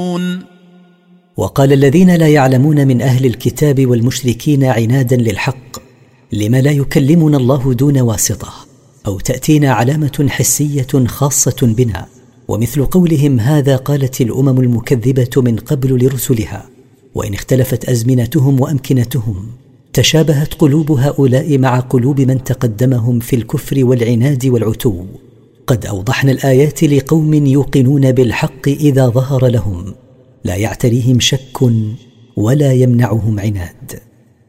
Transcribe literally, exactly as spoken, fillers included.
وقال الذين لا يعلمون من أهل الكتاب والمشركين عنادا للحق: لم لا يكلمنا الله دون واسطة، أو تأتينا علامة حسية خاصة بنا؟ ومثل قولهم هذا قالت الأمم المكذبة من قبل لرسلها. وإن اختلفت أزمنتهم وأمكنتهم، تشابهت قلوب هؤلاء مع قلوب من تقدمهم في الكفر والعناد والعتو. قد أوضحنا الآيات لقوم يوقنون بالحق إذا ظهر لهم، لا يعتريهم شك ولا يمنعهم عناد.